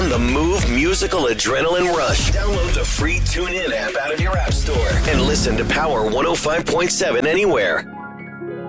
on the Move musical adrenaline rush. Download the free TuneIn app out of your app store and listen to Power 105.7 anywhere.